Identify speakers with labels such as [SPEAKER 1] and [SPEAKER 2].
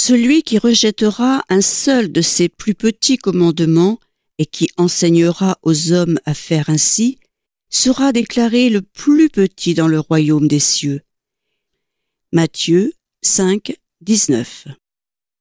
[SPEAKER 1] Celui qui rejettera un seul de ces plus petits commandements et qui enseignera aux hommes à faire ainsi, sera déclaré le plus petit dans le royaume des cieux. Matthieu 5, 19.